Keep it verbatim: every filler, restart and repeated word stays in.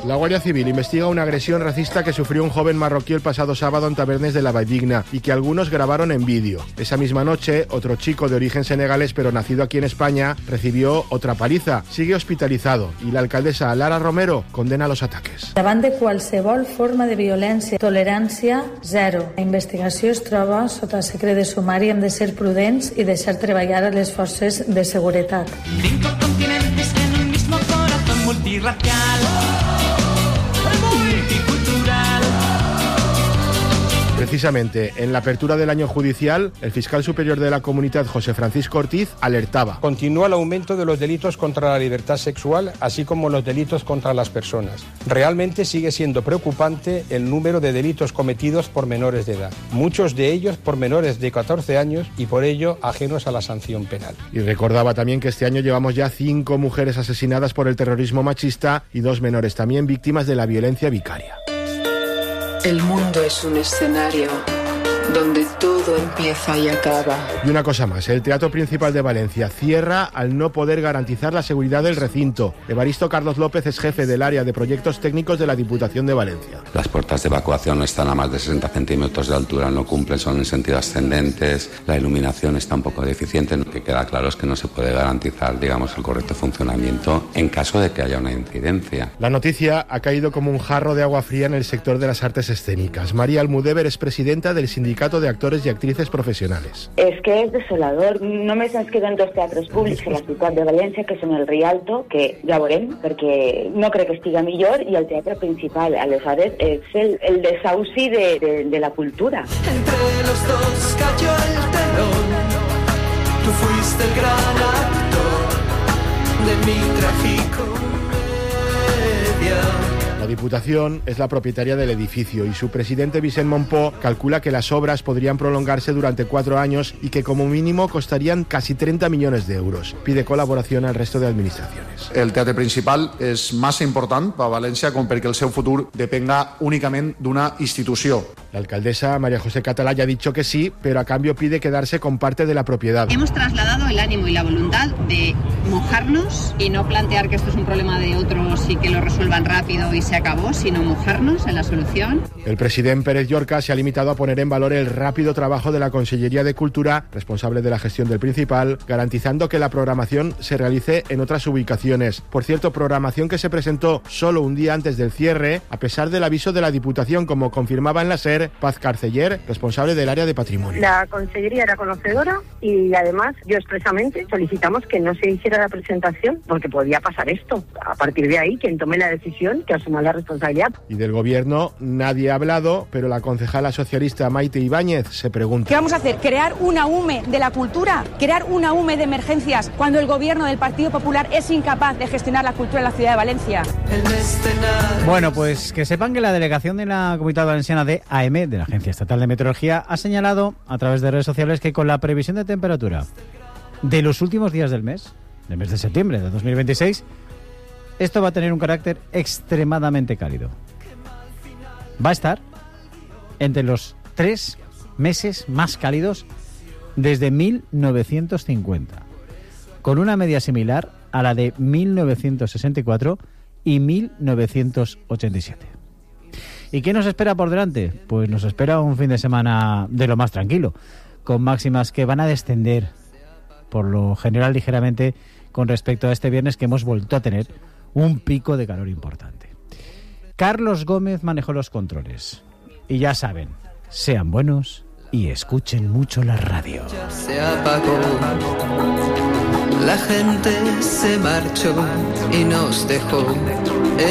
La Guardia Civil investiga una agresión racista que sufrió un joven marroquí el pasado sábado en Tabernes de la Valldigna y que algunos grabaron en vídeo. Esa misma noche, otro chico de origen senegalés pero nacido aquí en España recibió otra paliza. Sigue hospitalizado y la alcaldesa Lara Romero condena los ataques. Davant de qualsevol forma de violència, tolerància zero. La investigació es troba sota secret de sumari, hem de ser prudents i deixar treballar a les forces de seguretat. Cinco continentes en un mismo corazón multirracial, multicultural. Precisamente, en la apertura del año judicial, el fiscal superior de la Comunitat, José Francisco Ortiz, alertaba. Continúa el aumento de los delitos contra la libertad sexual, así como los delitos contra las personas. Realmente sigue siendo preocupante el número de delitos cometidos por menores de edad, muchos de ellos por menores de catorce años y por ello ajenos a la sanción penal. Y recordaba también que este año llevamos ya cinco mujeres asesinadas por el terrorismo machista y dos menores también víctimas de la violencia vicaria. El mundo es un escenario donde todo empieza y acaba. Y una cosa más, el Teatro Principal de Valencia cierra al no poder garantizar la seguridad del recinto. Evaristo Carlos López es jefe del área de proyectos técnicos de la Diputación de Valencia. Las puertas de evacuación están a más de sesenta centímetros de altura, no cumplen, son en sentido ascendentes, la iluminación está un poco deficiente. Lo que queda claro es que no se puede garantizar, digamos, el correcto funcionamiento en caso de que haya una incidencia. La noticia ha caído como un jarro de agua fría en el sector de las artes escénicas. María Almudévar es presidenta del Sindicato de Actores i Actrices Professionales. És que és desolador. Només ens queden dos teatres públics a la ciutat de València, que són el Rialto, que ja veurem, perquè no crec que estiga millor, i el Teatre Principal. Aleshores, és el, el desahuci de, de, de la cultura. Entre los dos cayó el telón. Tú fuiste el gran actor de mi tragicomedia. La Diputación es la propietaria del edificio y su presidente Vicent Montpó calcula que las obras podrían prolongarse durante cuatro años y que como mínimo costarían casi treinta millones de euros. Pide col·laboració al resto de administraciones. El teatre principal és massa important per a València com perquè el seu futur depenga únicament d'una institució. La alcaldesa María José Catalá ya ha dicho que sí, pero a cambio pide quedarse con parte de la propiedad. Hemos trasladado el ánimo y la voluntad de mojarnos y no plantear que esto es un problema de otros y que lo resuelvan rápido y se acabó, sino mojarnos en la solución. El presidente Pérez Llorca se ha limitado a poner en valor el rápido trabajo de la Consellería de Cultura, responsable de la gestión del Principal, garantizando que la programación se realice en otras ubicaciones. Por cierto, programación que se presentó solo un día antes del cierre, a pesar del aviso de la Diputación, como confirmaba en la SER Paz Carceller, responsable del área de patrimonio. La Consellería era conocedora y además yo expresamente solicitamos que no se hiciera la presentación porque podía pasar esto. A partir de ahí, quien tome la decisión, que asuma la responsabilidad. Y del gobierno nadie ha hablado, pero la concejala socialista Maite Ibáñez se pregunta. ¿Qué vamos a hacer? ¿Crear una U M E de la cultura? ¿Crear una U M E de emergencias cuando el gobierno del Partido Popular es incapaz de gestionar la cultura en la ciudad de Valencia? Bueno, pues que sepan que la delegación de la Comunitat Valenciana de A E M E, de la Agencia Estatal de Meteorología, ha señalado a través de redes sociales que con la previsión de temperatura de los últimos días del mes, del mes de septiembre de dos mil veintiséis, esto va a tener un carácter extremadamente cálido. Va a estar entre los tres meses más cálidos desde mil novecientos cincuenta, con una media similar a la de mil novecientos sesenta y cuatro y mil novecientos ochenta y siete. ¿Y qué nos espera por delante? Pues nos espera un fin de semana de lo más tranquilo, con máximas que van a descender, por lo general ligeramente, con respecto a este viernes que hemos vuelto a tener un pico de calor importante. Carlos Gómez manejó los controles. Y ya saben, sean buenos y escuchen mucho la radio. Se apagó, la gente se marchó y nos dejó.